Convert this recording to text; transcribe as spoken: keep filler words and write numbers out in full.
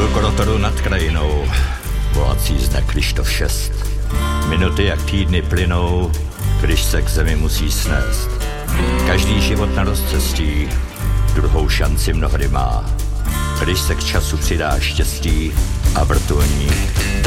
kolotoru nad krajinou, volací zde Kryštof šest. Minuty jak týdny plynou, když se k zemi musí snést. Každý život na rozcestí druhou šanci mnohdy má, když se k času přidá štěstí a vrtulník